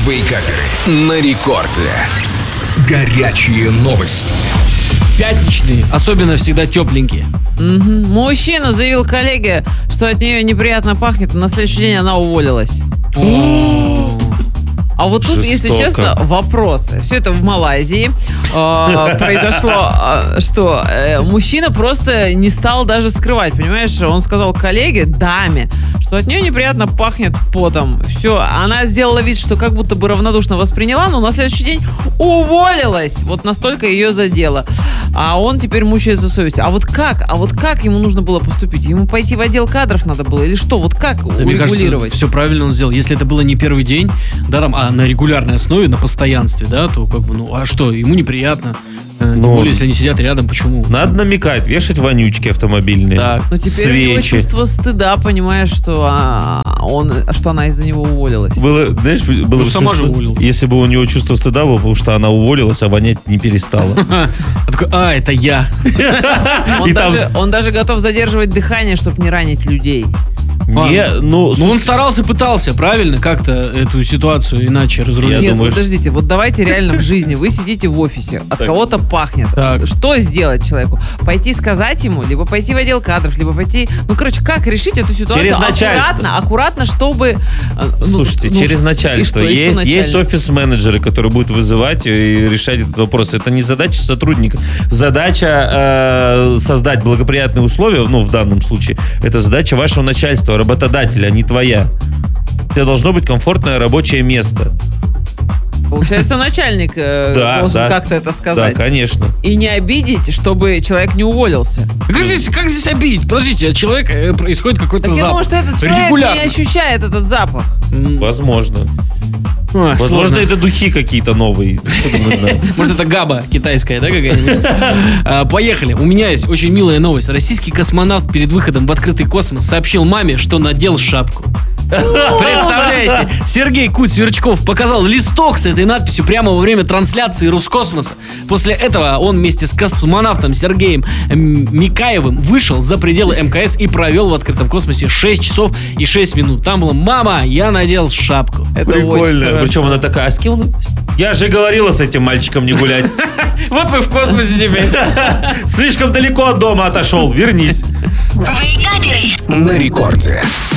Вейкаперы на рекорде. Горячие новости. Пятничные, особенно всегда тепленькие. Мужчина заявил коллеге, что от нее неприятно пахнет, и на следующий день она уволилась. А вот тут, если честно, вопрос. Все это в Малайзии произошло, что мужчина просто не стал даже скрывать, понимаешь? Он сказал коллеге, даме, что от нее неприятно пахнет потом. Все, она сделала вид, что как будто бы равнодушно восприняла, но на следующий день уволилась. Вот настолько ее задело. А он теперь мучается совестью. А вот как ему нужно было поступить? Ему пойти в отдел кадров надо было? Или что? Вот как Да, мне кажется, все правильно он сделал. Если это было не первый день, да, там, а на регулярной основе, на постоянстве, да, то как бы, а что, ему неприятно. Тем более, если они сидят рядом, почему? Надо намекать, вешать вонючки автомобильные. Так. Но теперь у него чувство стыда, понимаешь, что она из-за него уволилась. Было бы сама же уволилась. Если бы у него чувство стыда было, потому что она уволилась, а вонять не перестала. Такой, это я. Он даже готов задерживать дыхание, чтобы не ранить людей. Он старался, пытался, правильно, как-то эту ситуацию иначе разрулить. Нет, подождите, вот давайте реально в жизни. Вы сидите в офисе, от кого-то пахнет. Так. Что сделать человеку? Пойти сказать ему, либо пойти в отдел кадров, либо пойти... как решить эту ситуацию? Через начальство. Аккуратно, чтобы... Слушайте, через начальство. Есть офис-менеджеры, которые будут вызывать и решать этот вопрос. Это не задача сотрудника. Задача создать благоприятные условия, в данном случае, это задача вашего начальства, работодателя, а не твоя. Это должно быть комфортное рабочее место. Получается, начальник должен как-то это сказать. Да, конечно. И не обидеть, чтобы человек не уволился. Как здесь обидеть? Подождите, человек происходит какой-то запах. Я думаю, что этот человек не ощущает этот запах. Возможно. Возможно, это духи какие-то новые. Может, это габа китайская, да, какая-нибудь? Поехали. У меня есть очень милая новость. Российский космонавт перед выходом в открытый космос сообщил маме, что надел шапку. Представляете, Сергей Куть-Сверчков показал листок с этой надписью прямо во время трансляции Роскосмоса. После этого он вместе с космонавтом Сергеем Микаевым вышел за пределы МКС и провел в открытом космосе 6 часов и 6 минут. Там было: мама, я надел шапку. Это прикольно. Причем она такая: а с кем? Я же говорила с этим мальчиком не гулять. Вот вы в космосе теперь. Слишком далеко от дома отошел. Вернись. На рекорде.